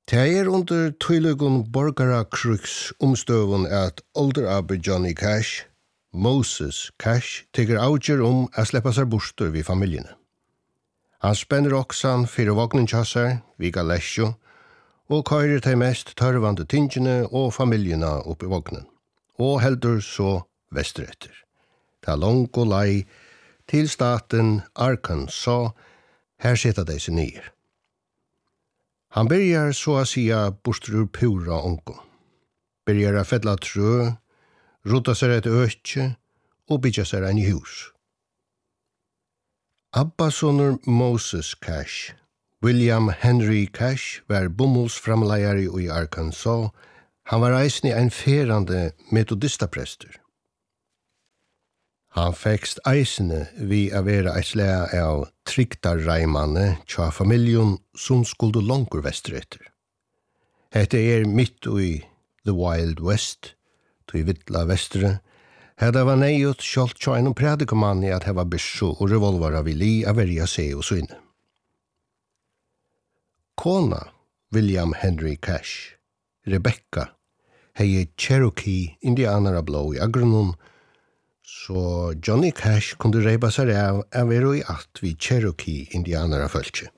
Det under tøylugun borgara kruks omstøvun at olderabbe Johnny Cash, Moses Cash, tykker avgjør a sleppa seg bostur vid familjene. Han spenner oksan fyrir vognen kjassar, vid galesjo, og køyrer de mest tørvande tingene og familjene opp i vognen, og heldur så vesteretter. Ta lang og lei til staten Arkansas, her sitter de seg nyer. Han börjar så att säga bostur pura onko. Börjar att fälla trö, rota sig ett öke och bygga sig en hus. Abbassoner Moses Cash, William Henry Cash, var bomullsframleiare i Arkansas. Han var eisne en ferande metodistaprester. Han fekst eisne vi a vera eit slag av triktarreimane tja familjon som skulle langur vestretter. Hette mitt i The Wild West, tui vittla vestre. Hetta var neiut sjalt tja enn predikamanni at heva byssu og revolvara vi li a verja seg og syne. Kona William Henry Cash, Rebecca, hei Cherokee indianara blå i agrunum, så Johnny Cash kunde reipa seg av i att vid Cherokee indianara fölkje.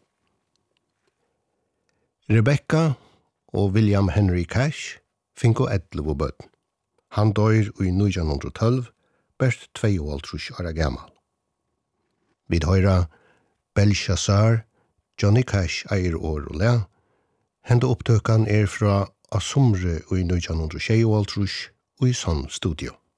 Rebecca og William Henry Cash finko 11 bøtten. Han døyr i 1912, bert 22 år gammal. Vid høyra Belshazzar, Johnny Cash eier år og le, hende opptøkan fra Asumre i 1926 og i sånn studio.